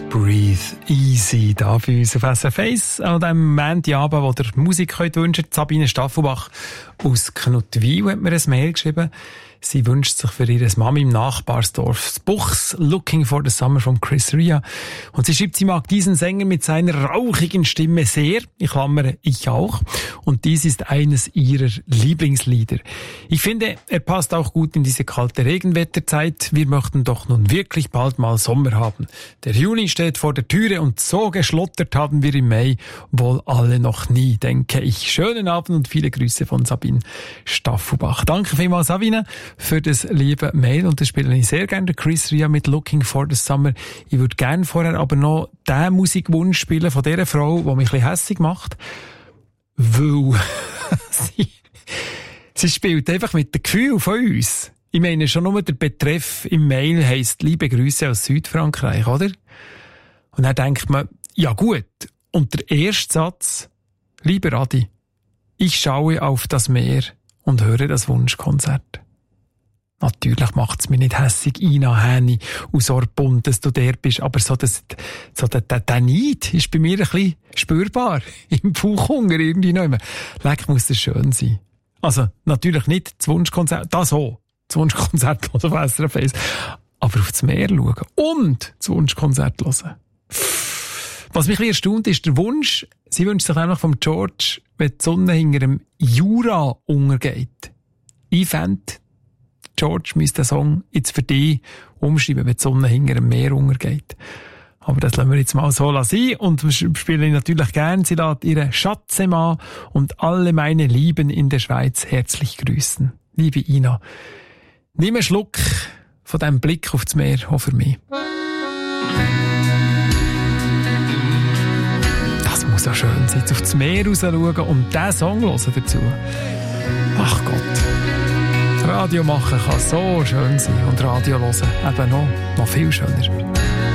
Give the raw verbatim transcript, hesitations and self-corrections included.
Breathe Easy da bei uns auf S R F eins an diesem Montagabend, wo ihr Musik könnt wünschen. Sabine Staffelbach aus Knutwil hat mir ein Mail geschrieben. Sie wünscht sich für ihre Mami im Nachbarsdorf das Buchs Looking for the Summer von Chris Rea. Und sie schreibt, sie mag diesen Sänger mit seiner rauchigen Stimme sehr. Ich klammere, ich auch. Und dies ist eines ihrer Lieblingslieder. Ich finde, er passt auch gut in diese kalte Regenwetterzeit. Wir möchten doch nun wirklich bald mal Sommer haben. Der Juni steht vor der Türe und so geschlottert haben wir im Mai wohl alle noch nie, denke ich. Schönen Abend und viele Grüße von Sabine Staffelbach. Danke vielmals, Sabine, für das liebe Mail, und das spiele ich sehr gerne, Chris Rea mit Looking for the Summer. Ich würde gerne vorher aber noch den Musikwunsch spielen von dieser Frau, die mich ein bisschen hässig macht, weil sie, sie spielt einfach mit dem Gefühl von uns. Ich meine, schon nur der Betreff im Mail heisst «Liebe Grüße aus Südfrankreich», oder? Und dann denkt man, ja gut, und der erste Satz, «Lieber Adi, ich schaue auf das Meer und höre das Wunschkonzert.» Natürlich macht's mir nicht hässig, Ina Häni aus Orpund, dass du der bist, aber so, das, so der, der, der Neid ist bei mir ein bisschen spürbar. Im Bauchhunger irgendwie noch immer. Leck, muss das schön sein. Also, natürlich nicht das Wunschkonzert, das auch. Das Wunschkonzert hören auf S R F eins. Aber auf das Meer schauen und das Wunschkonzert hören. Was mich ein bisschen erstaunt, ist der Wunsch, sie wünscht sich nämlich vom George, wenn die Sonne hinter dem Jura untergeht. Ich fände, George müsste den Song jetzt für dich umschreiben, wenn die Sonne hinter dem Meer untergeht. Aber das lassen wir jetzt mal so sein. Und wir spielen natürlich gern. Sie lässt ihre Schatzemann und alle meine Lieben in der Schweiz herzlich grüßen. Liebe Ina, nimm einen Schluck von diesem Blick auf das Meer, auch für mich. Das muss ja schön sein, jetzt auf das Meer raus schauen und diesen Song hören dazu. Ach Gott. Radio machen kann so schön sein und Radio hören eben noch, noch viel schöner.